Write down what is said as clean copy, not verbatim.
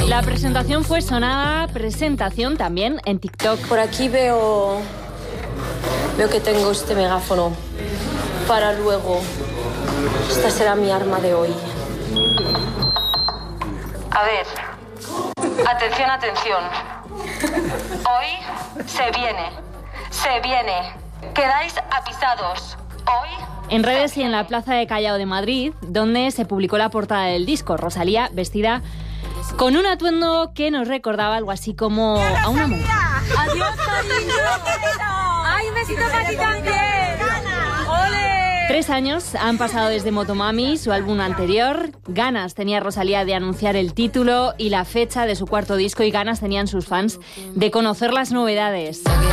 La presentación fue sonada, presentación también en TikTok. Por aquí veo que tengo este megáfono para luego. Esta será mi arma de hoy. A ver, atención, atención. Hoy se viene. Quedáis apisados. Hoy... En redes y en la Plaza de Callao de Madrid, donde se publicó la portada del disco, Rosalía vestida con un atuendo que nos recordaba algo así como a una monja. ¡Adiós, cariño! ¡Ay, un besito para ti también! ¡Ole! 3 años han pasado desde Motomami, su álbum anterior. Ganas tenía Rosalía de anunciar el título y la fecha de su cuarto disco, y ganas tenían sus fans de conocer las novedades.